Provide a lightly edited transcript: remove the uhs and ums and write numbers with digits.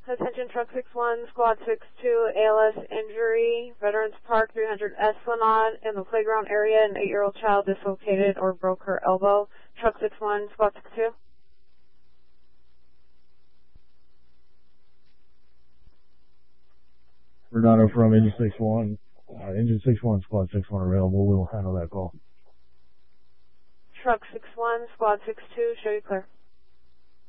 Attention Truck 61, Squad 62, ALS injury, Veterans Park 300 Esplanade, in the playground area, an 8-year-old child dislocated or broke her elbow. Truck 61, Squad 62. Renato from Engine 61. Engine 61, Squad 61 available. We will handle that call. Truck 61, Squad 62, show you clear.